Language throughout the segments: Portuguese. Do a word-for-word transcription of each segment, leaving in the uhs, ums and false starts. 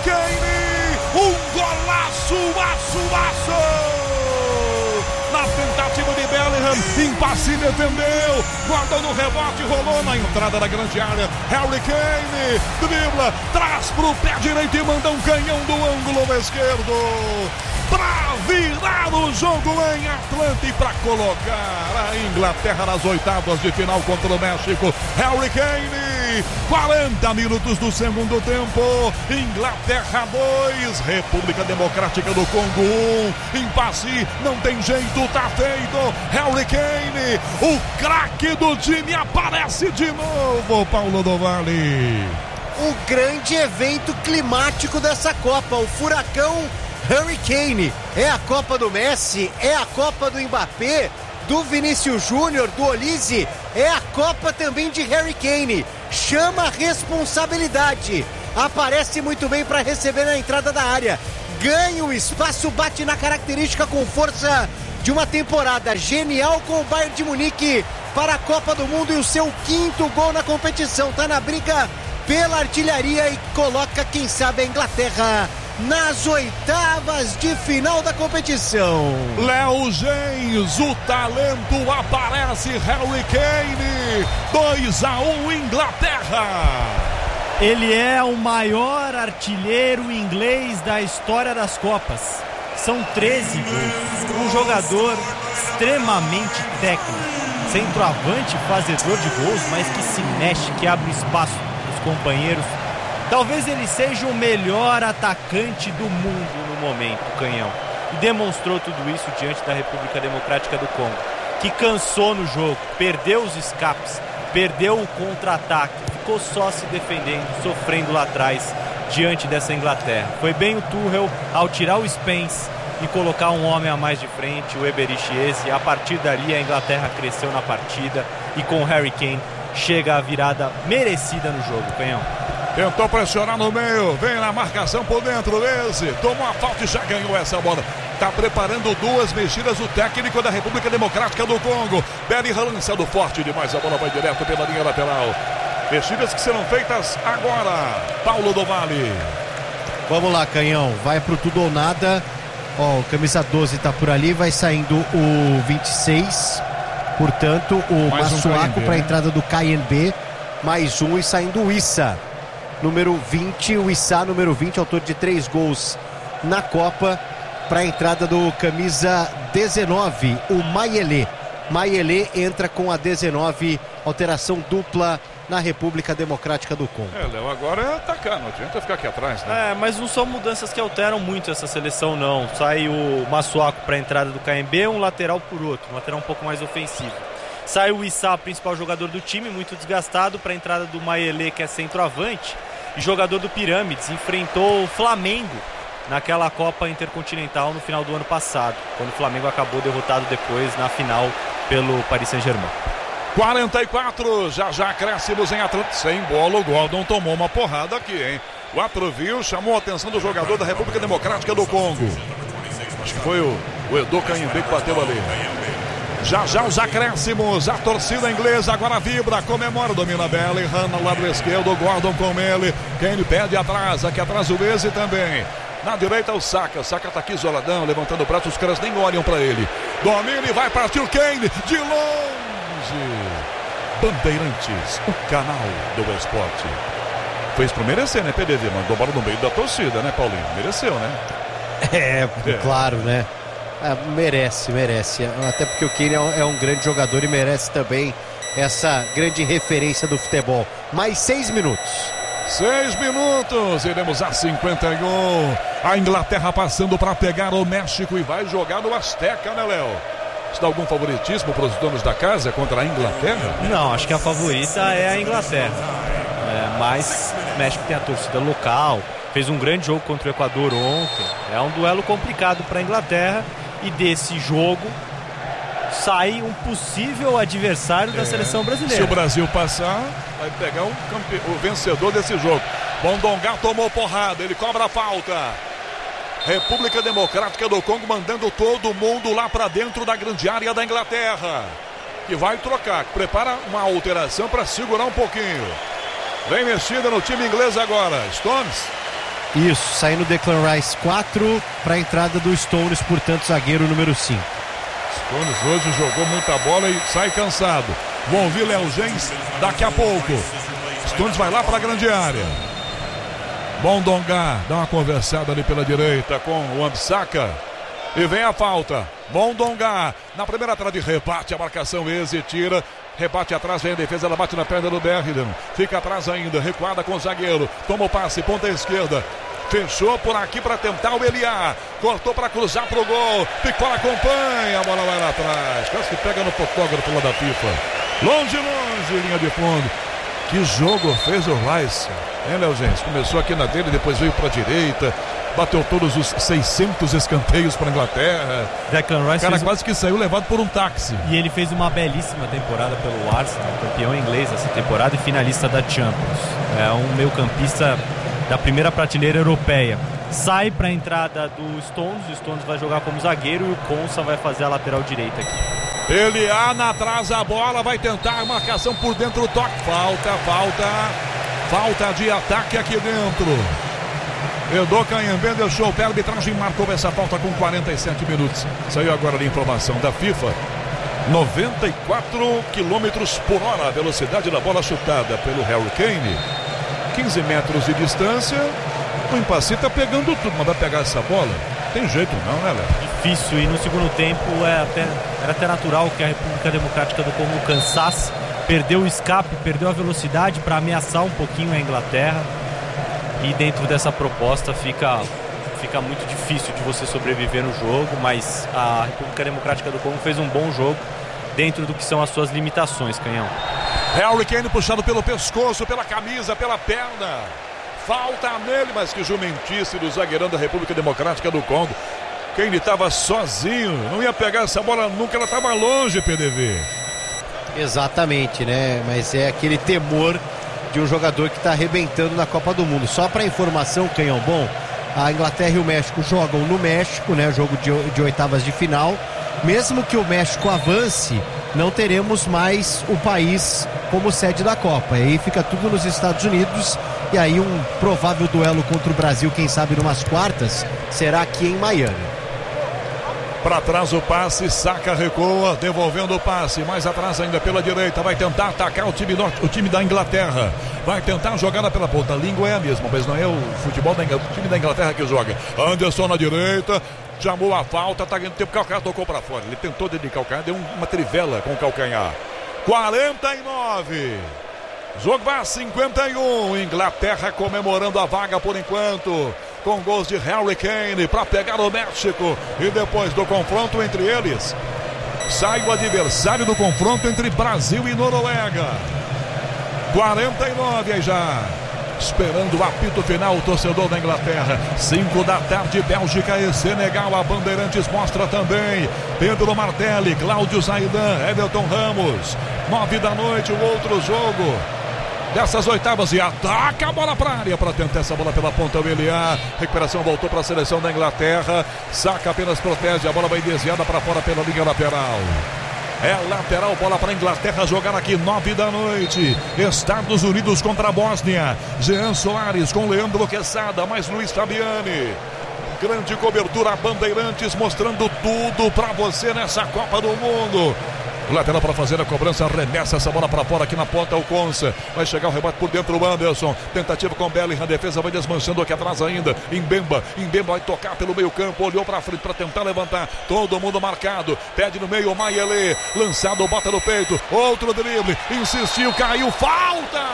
Kane, um golaço, aço, aço! Na tentativa de Bellingham, impasse, defendeu, guardou no rebote, rolou na entrada da grande área. Harry Kane dribla, traz pro pé direito e manda um canhão do ângulo esquerdo para virar o jogo em Atlanta e para colocar a Inglaterra nas oitavas de final contra o México. Harry Kane, quarenta minutos do segundo tempo, Inglaterra dois, República Democrática do Congo um, impasse, não tem jeito, tá feito. Harry Kane, o craque do time, aparece de novo, Paulo do Vale. O grande evento climático dessa Copa, o furacão Harry Kane. É a Copa do Messi, é a Copa do Mbappé, do Vinícius Júnior, do Olise, é a Copa também de Harry Kane. Chama a responsabilidade, aparece muito bem para receber na entrada da área, ganha o espaço, bate na característica com força de uma temporada genial com o Bayern de Munique para a Copa do Mundo e o seu quinto gol na competição. Tá na briga pela artilharia e coloca, quem sabe, a Inglaterra nas oitavas de final da competição. Léo Gens, o talento aparece. Harry Kane, dois a um Inglaterra. Ele é o maior artilheiro inglês da história das Copas. São treze gols. Um jogador extremamente técnico, centroavante, fazedor de gols, mas que se mexe, que abre espaço para os companheiros. Talvez ele seja o melhor atacante do mundo no momento, Canhão. E demonstrou tudo isso diante da República Democrática do Congo, que cansou no jogo, perdeu os escapes, perdeu o contra-ataque, ficou só se defendendo, sofrendo lá atrás diante dessa Inglaterra. Foi bem o Tuchel ao tirar o Spence e colocar um homem a mais de frente, o Eberechi Eze. A partir dali a Inglaterra cresceu na partida e com o Harry Kane chega a virada merecida no jogo, Canhão. Tentou pressionar no meio, vem na marcação por dentro, Eze tomou a falta e já ganhou essa bola. Tá preparando duas mexidas o técnico da República Democrática do Congo. Bellingham lançando forte demais, a bola vai direto pela linha lateral. Mexidas que serão feitas agora, Paulo do Vale. Vamos lá, Canhão, vai pro tudo ou nada. Ó, o camisa doze tá por ali, vai saindo o vinte e seis. Portanto, o mais Massuaco um para a entrada do K N B. Mais um e saindo o Issa. Número vinte, o Issa, número vinte, autor de três gols na Copa, para a entrada do camisa dezenove, o Mayele. Mayele entra com a dezenove, alteração dupla na República Democrática do Congo. É, Léo, agora é atacar, não adianta ficar aqui atrás, né? É, mas não são mudanças que alteram muito essa seleção, não. Sai o Massuaco para a entrada do K M B, um lateral por outro, um lateral um pouco mais ofensivo. Sai o Issa, principal jogador do time, muito desgastado, para a entrada do Mayele, que é centroavante e jogador do Pirâmides. Enfrentou o Flamengo naquela Copa Intercontinental no final do ano passado, quando o Flamengo acabou derrotado depois na final pelo Paris Saint-Germain. quarenta e quatro, já já acréscimos em Atlanta. Sem bola, o Gordon tomou uma porrada aqui, hein? O árbitro viu, chamou a atenção do jogador da República Democrática do Congo. Acho que foi o, o Edu Canhembé que bateu ali. Já já os acréscimos, a torcida inglesa agora vibra, comemora, domina Bellingham no lado esquerdo, o Gordon com ele, Kane pede atrás, aqui atrás o Eze também. Na direita o Saka, Saka tá aqui isoladão, levantando o braço, os caras nem olham pra ele. Domina e vai partir o Kane, de longe. Bandeirantes, o canal do esporte. Fez por merecer, né, P D D? Mandou bola no meio da torcida, né, Paulinho? Mereceu, né? É, é. Claro, né? É, merece, merece. Até porque o Kane é um, é um grande jogador e merece também essa grande referência do futebol. Mais seis minutos. Seis minutos, iremos a cinquenta e um. A Inglaterra passando para pegar o México e vai jogar no Azteca, né, Léo? Você dá algum favoritismo para os donos da casa contra a Inglaterra? Não, acho que a favorita é a Inglaterra. É, mas o México tem a torcida local, fez um grande jogo contra o Equador ontem. É um duelo complicado para a Inglaterra e desse jogo sai um possível adversário é. da seleção brasileira. Se o Brasil passar, vai pegar o, campe... o vencedor desse jogo. Bondonga tomou porrada, ele cobra a falta. República Democrática do Congo mandando todo mundo lá para dentro da grande área da Inglaterra, que vai trocar, prepara uma alteração para segurar um pouquinho. Vem mexida no time inglês agora. Stones Isso, saindo Declan Rice quatro para a entrada do Stones, portanto zagueiro número cinco. Stones hoje jogou muita bola e sai cansado. Vão ouvir Léo Gens daqui a pouco. Stones vai lá para a grande área. Bondonga dá uma conversada ali pela direita com o Ambsaka. E vem a falta. Bondonga na primeira trave, rebate a marcação, Eze tira. Rebate atrás, vem a defesa, ela bate na perna do Bergman. Fica atrás ainda, recuada com o zagueiro. Toma o passe, ponta esquerda. Fechou por aqui para tentar o Eliá. Cortou para cruzar pro gol. Picola acompanha, a bola vai lá atrás. Quase que pega no fotógrafo lá da FIFA. Longe, longe, linha de fundo. Que jogo fez o Rice, hein, Léo Gens? Começou aqui na dele, depois veio para a direita. Bateu todos os seiscentos escanteios para a Inglaterra. Declan Rice, o cara fez... quase que saiu levado por um táxi. E ele fez uma belíssima temporada pelo Arsenal, campeão inglês essa temporada e finalista da Champions. É um meio-campista da primeira prateleira europeia. Sai para a entrada do Stones, o Stones vai jogar como zagueiro e o Konsa vai fazer a lateral direita aqui. Eliá na atrás a bola, vai tentar a marcação por dentro, toque. Falta, falta, falta de ataque aqui dentro. Edu Canhambé deixou o pé, a arbitragem marcou essa falta com quarenta e sete minutos. Saiu agora a informação da FIFA. noventa e quatro quilômetros por hora a velocidade da bola chutada pelo Harry Kane. quinze metros de distância. O Impassi tá pegando tudo, mas vai pegar essa bola? Tem jeito não, né, Léo? Difícil, e no segundo tempo é até, era até natural que a República Democrática do Congo cansasse. Perdeu o escape, perdeu a velocidade para ameaçar um pouquinho a Inglaterra. E dentro dessa proposta fica, fica muito difícil de você sobreviver no jogo, mas a República Democrática do Congo fez um bom jogo dentro do que são as suas limitações, Canhão. Harry Kane puxado pelo pescoço, pela camisa, pela perna. Falta nele, mas que jumentice do zagueirão da República Democrática do Congo. Kane estava sozinho, não ia pegar essa bola nunca, ela estava longe, P D V. Exatamente, né? Mas é aquele temor de um jogador que está arrebentando na Copa do Mundo. Só para informação, Canhão Bom, a Inglaterra e o México jogam no México, né? Jogo de, de oitavas de final. Mesmo que o México avance, não teremos mais o país como sede da Copa. E aí fica tudo nos Estados Unidos. E aí um provável duelo contra o Brasil, quem sabe numas quartas, será aqui em Miami. Para trás o passe, Saka recua, devolvendo o passe, mais atrás ainda pela direita, vai tentar atacar o time, norte, o time da Inglaterra, vai tentar jogada pela ponta, a língua é a mesma, mas não é o futebol da Inglaterra, o time da Inglaterra que joga. Anderson na direita, chamou a falta, tá ganhando tempo, o calcanhar tocou para fora, ele tentou dedicar o calcanhar, deu uma trivela com o calcanhar. quarenta e nove, jogo vai a cinquenta e um, Inglaterra comemorando a vaga por enquanto, com gols de Harry Kane para pegar o México. E depois do confronto entre eles, sai o adversário do confronto entre Brasil e Noruega. quarenta e nove aí já, esperando o apito final, o torcedor da Inglaterra. cinco da tarde, Bélgica e Senegal. A Bandeirantes mostra também Pedro Martelli, Cláudio Zaidan, Everton Ramos. nove da noite, o outro jogo dessas oitavas, e ataca a bola para a área para tentar essa bola pela ponta. O Eliá, recuperação, voltou para a seleção da Inglaterra. Saka apenas protege, a bola vai desviada para fora pela linha lateral. É lateral, bola para a Inglaterra jogar aqui, nove da noite. Estados Unidos contra a Bósnia. Jean Soares com Leandro Quesada, mais Luiz Fabiani. Grande cobertura, Bandeirantes mostrando tudo para você nessa Copa do Mundo. Lateral para fazer a cobrança, arremessa essa bola para fora aqui na ponta, o Konsa. Vai chegar o rebate por dentro, o Anderson. Tentativa com Bellingham, a defesa vai desmanchando aqui atrás ainda. Mbemba, Mbemba vai tocar pelo meio campo, olhou para frente para tentar levantar. Todo mundo marcado, pede no meio o Mayele. Lançado, bota no peito, outro drible, insistiu, caiu, falta!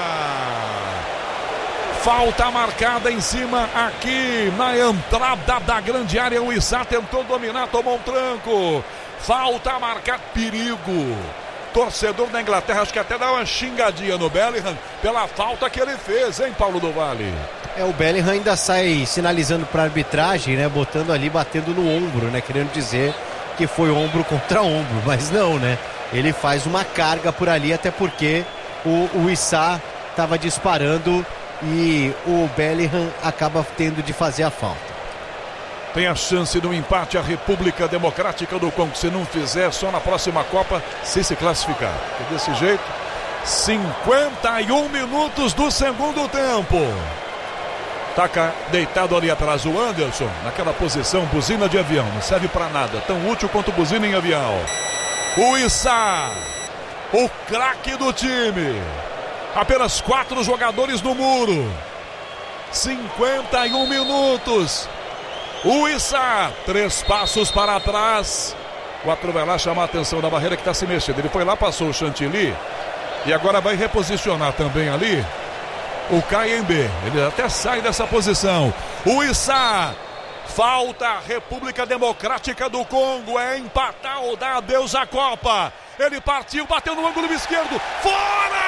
Falta marcada em cima aqui na entrada da grande área. O Issa tentou dominar, tomou um tranco. Falta marcada, perigo. Torcedor da Inglaterra, acho que até dá uma xingadinha no Bellingham pela falta que ele fez, hein, Paulo do Vale? É, o Bellingham ainda sai sinalizando para a arbitragem, né? Botando ali, batendo no ombro, né? Querendo dizer que foi ombro contra ombro, mas não, né? Ele faz uma carga por ali, até porque o, o Issa estava disparando e o Bellingham acaba tendo de fazer a falta. Tem a chance do empate a República Democrática do Congo. Se não fizer, só na próxima Copa, se se classificar. Porque desse jeito, cinquenta e um minutos do segundo tempo. Tá deitado ali atrás o Anderson, naquela posição, buzina de avião, não serve pra nada, tão útil quanto buzina em avião. O Issa, o craque do time, apenas quatro jogadores no muro, cinquenta e um minutos. O Issa, três passos para trás. O árbitro vai lá chamar a atenção da barreira que está se mexendo. Ele foi lá, passou o Chantilly e agora vai reposicionar também ali o K M B. Ele até sai dessa posição. O Issa, falta. República Democrática do Congo é empatar ou dar adeus à Copa. Ele partiu, bateu no ângulo esquerdo, fora!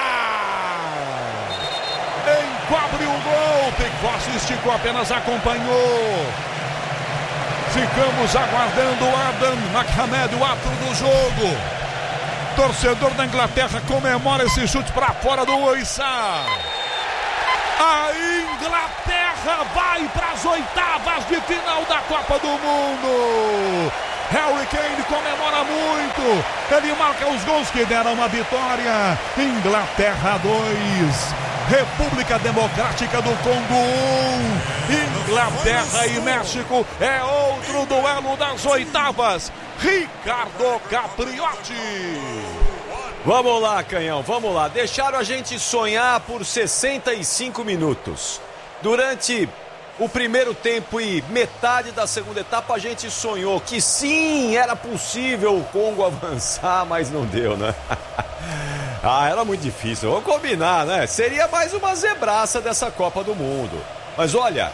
Encobre o gol. Piquet esticou, apenas acompanhou. Ficamos aguardando o Adam Mohamed, o árbitro do jogo. Torcedor da Inglaterra comemora esse chute para fora do Issa. A Inglaterra vai para as oitavas de final da Copa do Mundo. Harry Kane comemora muito. Ele marca os gols que deram uma vitória. Inglaterra dois, República Democrática do Congo um. Inglaterra e México é outro duelo das oitavas. Ricardo Capriotti. Vamos lá, Canhão, vamos lá. Deixaram a gente sonhar por sessenta e cinco minutos. Durante o primeiro tempo e metade da segunda etapa, a gente sonhou que sim, era possível o Congo avançar, mas não deu, né? Ah, era muito difícil, vamos combinar, né? Seria mais uma zebraça dessa Copa do Mundo. Mas olha,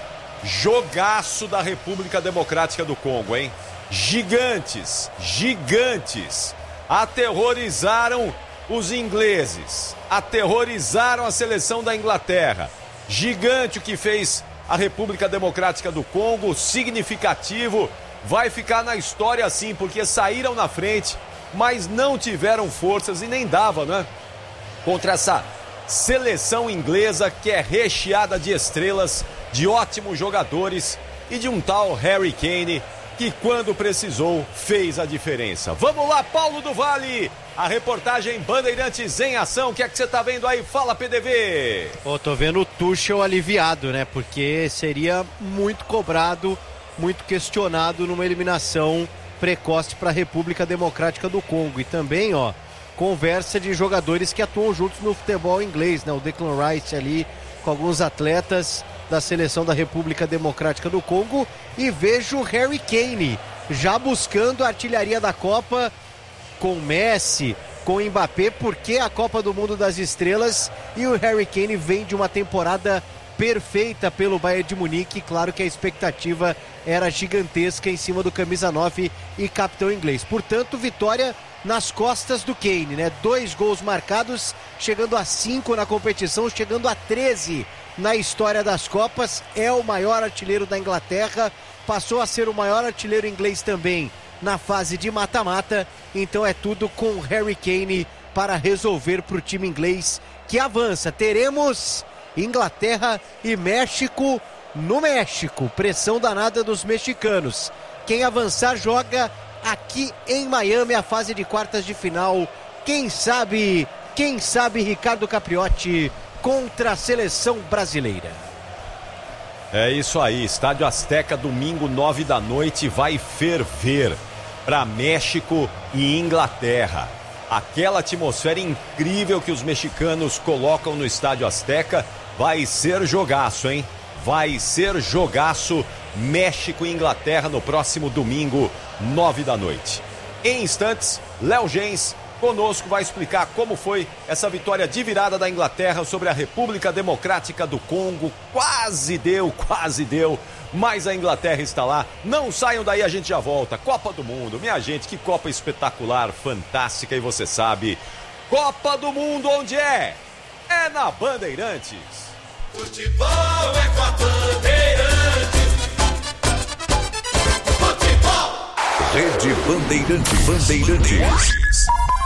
jogaço da República Democrática do Congo, hein? Gigantes, gigantes. Aterrorizaram os ingleses, aterrorizaram a seleção da Inglaterra. Gigante o que fez a República Democrática do Congo, significativo, vai ficar na história assim, porque saíram na frente, mas não tiveram forças e nem dava, né? Contra essa seleção inglesa que é recheada de estrelas, de ótimos jogadores e de um tal Harry Kane, que quando precisou fez a diferença. Vamos lá, Paulo do Vale, a reportagem Bandeirantes em ação. O que é que você tá vendo aí? Fala, P D V. Oh, tô vendo o Tuchel aliviado, né? Porque seria muito cobrado, muito questionado numa eliminação precoce para a República Democrática do Congo. E também, ó, conversa de jogadores que atuam juntos no futebol inglês, né? O Declan Rice ali com alguns atletas da seleção da República Democrática do Congo, e vejo Harry Kane já buscando a artilharia da Copa com Messi, com Mbappé, porque a Copa do Mundo das Estrelas, e o Harry Kane vem de uma temporada perfeita pelo Bayern de Munique. Claro que a expectativa era gigantesca em cima do camisa nove e capitão inglês. Portanto, vitória nas costas do Kane, né? Dois gols marcados, chegando a cinco na competição, chegando a treze na história das Copas. É o maior artilheiro da Inglaterra, passou a ser o maior artilheiro inglês também na fase de mata-mata. Então é tudo com Harry Kane para resolver para o time inglês, que avança. Teremos Inglaterra e México no México, pressão danada dos mexicanos. Quem avançar joga aqui em Miami a fase de quartas de final. Quem sabe, quem sabe Ricardo Capriotti contra a seleção brasileira. É isso aí, Estádio Azteca, domingo, nove da noite, vai ferver para México e Inglaterra. Aquela atmosfera incrível que os mexicanos colocam no Estádio Azteca, vai ser jogaço, hein? Vai ser jogaço, México e Inglaterra no próximo domingo, nove da noite. Em instantes, Léo Gens conosco vai explicar como foi essa vitória de virada da Inglaterra sobre a República Democrática do Congo. Quase deu, quase deu, mas a Inglaterra está lá. Não saiam daí, a gente já volta. Copa do Mundo, minha gente, que Copa espetacular, fantástica, e você sabe, Copa do Mundo onde é? É na Bandeirantes. Futebol é com a Bandeirantes. Futebol. Rede Bandeirantes. Bandeirantes.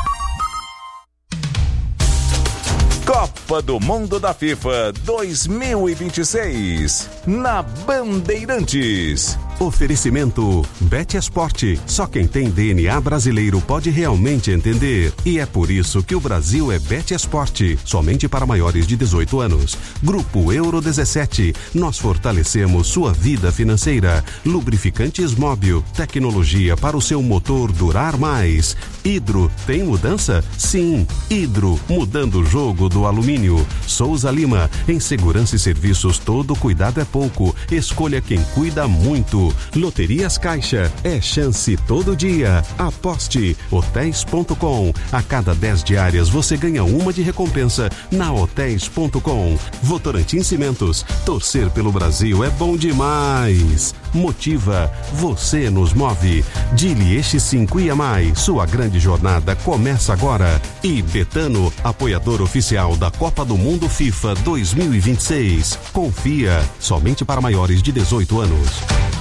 Copa do Mundo da FIFA dois mil e vinte e seis na Bandeirantes. Oferecimento Bet Esporte. Só quem tem D N A brasileiro pode realmente entender. E é por isso que o Brasil é Bet Esporte. Somente para maiores de dezoito anos. Grupo Euro dezessete. Nós fortalecemos sua vida financeira. Lubrificantes Móbil. Tecnologia para o seu motor durar mais. Hidro. Tem mudança? Sim. Hidro. Mudando o jogo do alumínio. Souza Lima. Em segurança e serviços, todo cuidado é pouco. Escolha quem cuida muito. Loterias Caixa. É chance todo dia. Aposte. hotéis ponto com. A cada dez diárias você ganha uma de recompensa na hotéis ponto com. Votorantim Cimentos. Torcer pelo Brasil é bom demais. Motiva. Você nos move. Dili Eixo cinco I A M I. Sua grande jornada começa agora. E Betano, apoiador oficial da Copa do Mundo FIFA dois mil e vinte e seis. Confia. Somente para maiores de dezoito anos.